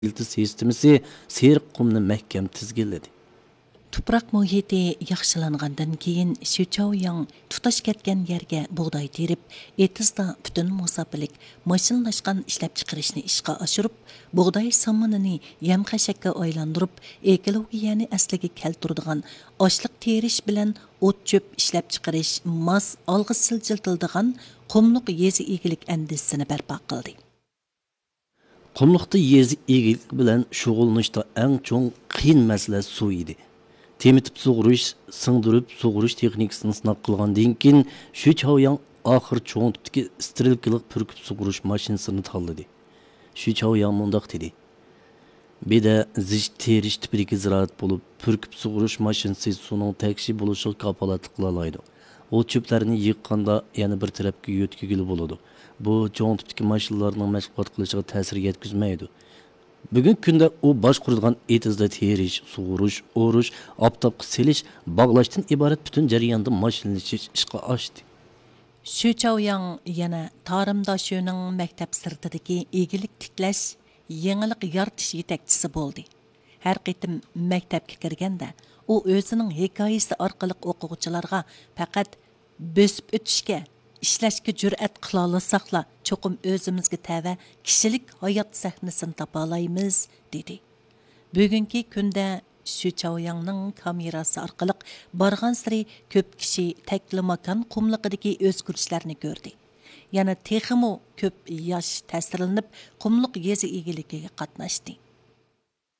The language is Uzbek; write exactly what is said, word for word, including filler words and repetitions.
ilti sistemasi seriq qumni mahkam tizginladi. Tuproq muhiti yaxshilangandan keyin Şuchaoyang tutash ketgan yerga bug'doy terib, etizda butun musofilik mashinalashgan ishlab chiqarishni ishga oshirib, bug'doy somonini yam xashakka aylantirib, ekologiyani asliga keltiradigan oshliq terish bilan o't cho'p ishlab chiqarish mas olg'i siljiltildigan qumliq yezi egilik andisini barpo qildi. Qumliqda yezi egilik bilan shug'ullanishda eng cho'ng qiyin masala suv edi. Temitib sug'urish, singdirib sug'urish texnikasini sinab qilgandan keyin Şuchaoyang oxir cho'ng tipdagi sterilkalik purkib sug'urish mashinasini tanladi. Şuchaoyang mundaq dedi: "Beda zich terish tipidagi ziroat bo'lib, purkib sug'urish mashinasi suvning tekshi bo'lishiga kafolatlik qila oladi. O cho'plarni yiqqanda yana bir tarafga yo'tkigili bo'ladi. Bu cho'ng tipdagi mashinalarning mashg'ulot qilishiga ta'sir yetkazmaydi." Bugungi kunda u boshquradigan etizda terish, sug'urish, o'rish, oftobga selish, bog'lashdan iborat butun jarayonda mashinalash ishga oshdi. Şuchaoyang yana Tarimdoshuning maktab sirtidagi egilik tiklash, yangilik yaratish yetakchisi bo'ldi. Har qitim maktabga kirganda, u o'zining hikoyasi orqali o'quvchilarga faqat bosib o'tishga, ishlashga jur'at qila olsaqla, cho'qim o'zimizga tava kishilik hayot sahnasini topa olamiz, dedi. Bugungi kunda Şuchaoyangning kamerasi orqali borgan sari ko'p kishi takli makon qumliqidagi o'zgarishlarni ko'rdi. Yana texmo ko'p yosh ta'sirlanib, qumliq yezi egiligiga qatnashdi.